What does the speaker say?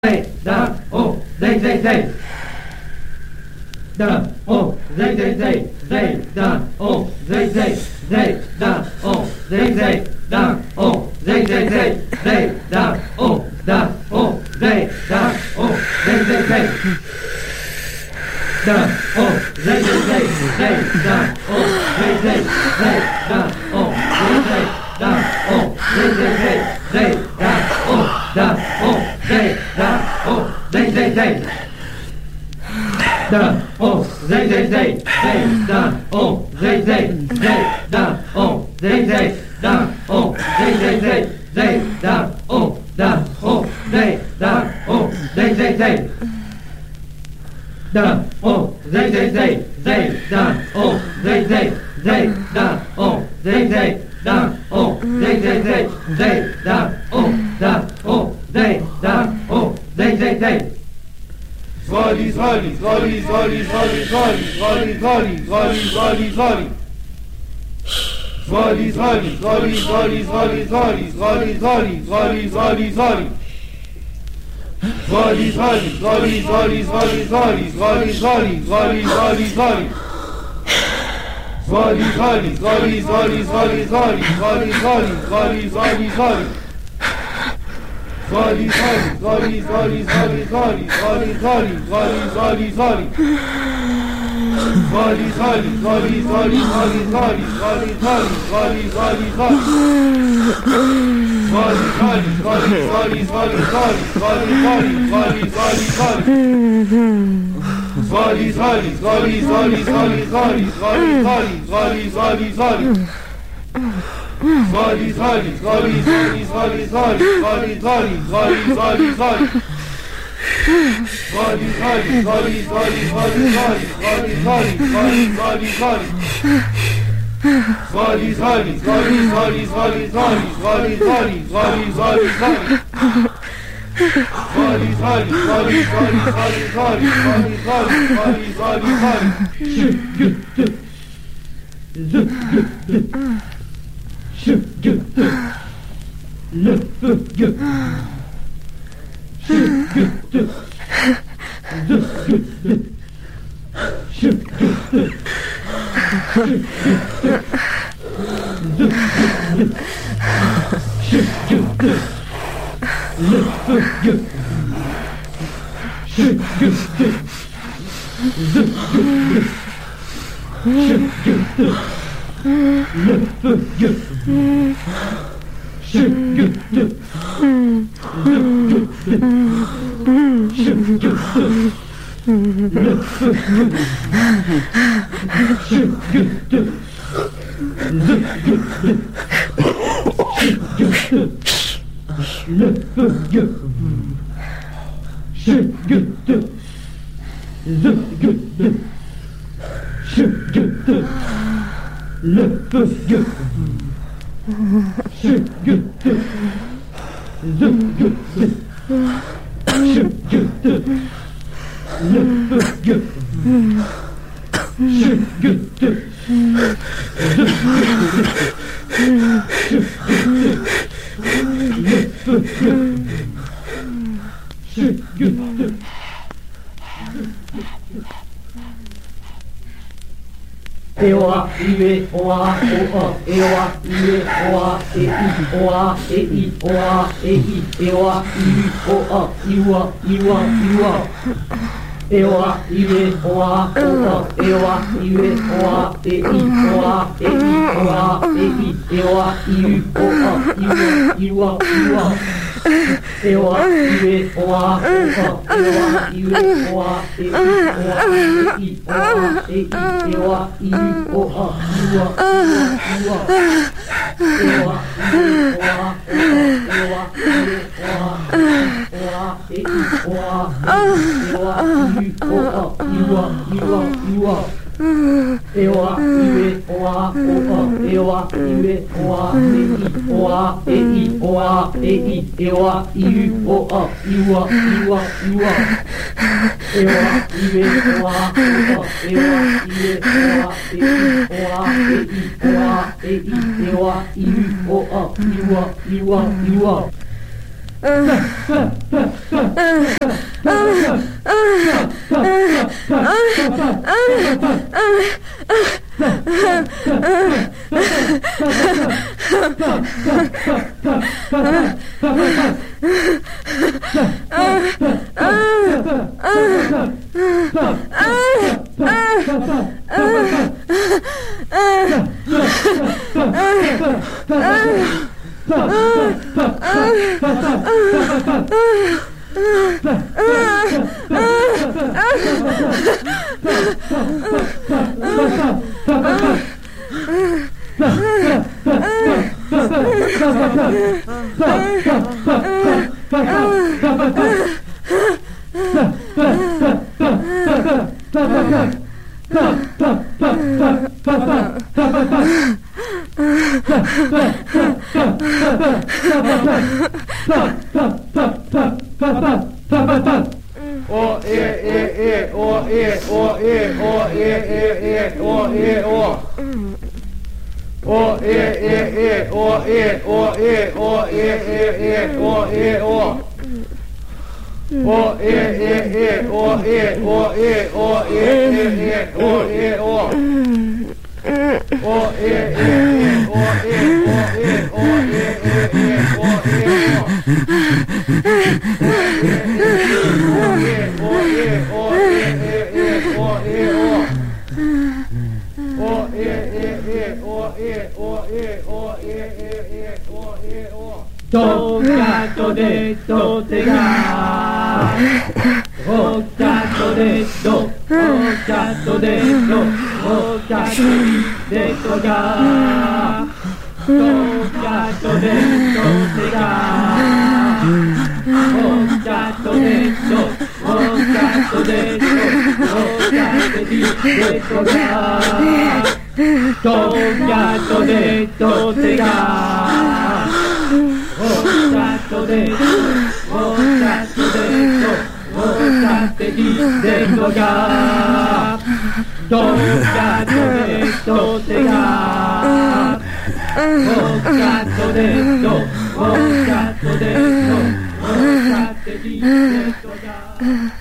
zay da o zay zay zay da o zay zay zay zay da o zay zay zay da o zay zay da o zay zay zay zay da o zay da o zay zay zay da o zay zay zay zay da o zay zay zay da o zay zay da o zay zay zay zay da o zay da o zay zay zay da o zay zay zay zay da o zay zay zay da o zay zay da o zay zay zay zay da o zay da o zay zay zay da o zay zay zay zay da o zay zay zay da o zay zay da o zay zay zay zay da o zay da o zay zay zay Zoli, zoli, zoli, zoli, zoli, zoli, zoli, zoli, zoli, zoli, zoli. Zoli, zoli, zoli, zoli, zoli, zoli, zoli, zoli, zoli, zoli, zoli. Zoli, zoli, zoli, zoli, zoli, zoli, zoli, zoli, zoli, zoli, zoli. Zoli, zoli, zoli, zoli, zoli, zoli, zoli, zoli, zoli, zoli, zoli. Zoli, zoli, zoli, zoli, zoli, zoli, zoli, zoli, zoli, zoli. Zoli, zoli, zoli, zoli, zoli, zoli, zoli, zoli, zoli, zoli, zoli. Zoli, zoli, zoli, zoli, zoli, zoli, zoli, zoli, zoli, zoli, zoli. Zoli, zoli, zoli, zoli, zoli, zoli, zoli, zoli, zoli, zoli, zoli. Zoli, zoli, zoli, zoli, zoli, zoli, zoli, zoli, zoli, zoli, zoli. Zoli, zoli, zoli, zoli, zoli, zoli, zoli, zoli, zoli, zoli, zoli. Zoli, zoli, zoli, zoli, zoli, zoli, zoli, zoli, zoli, zoli, zoli. Zoli, zoli, zoli, zoli, zoli, zoli, zoli, zoli, zoli, zoli. Le feu Dieu. E-O-A, I-E, O-A, O-A, E-O-A, I-E, O-A, E-I, O-A, E-I, O-A, E-I, E-O-A, I-U, O-A, I-U-A, I-U-A, I-U-A. E-O-A, I-E, O-A, O-A, E-O-A, I-E, O-A, E-I, O-A, E-I, O-A, E-I, E-O-A, I-U, O-A, I-U-A, I-U-A, I-U-A. E-O-A, I-E, O-A, O-A, E-O-A, I-E, O-A, E-I, O-A, E-I, O-A, E-I, E-O-A, I-U, O-A, I-U-A, I-U-A. E-O-A, I-E, O-A, E-O-A, I-E, O-A, O-A, E-I, O-A, E-O-A, I-U, O-A, I-U-A, I-U-A, I-U-A. E-O-A, I-E, O-A, O-A, E-O-A, I-E, O-A, E-I, O-A, E-I, O-A, E-I, E-O-A, I-U, O-A, I-U-A, I-U-A, I-U-A. E-O-A, I-E, O-A, O-A, E-O-A, I-E, O-A, E-I, O-A, E-I, O-A, E-I, E-O-A, I-U, O-A, I-U-A, I-U-A, I-U-A. Oh,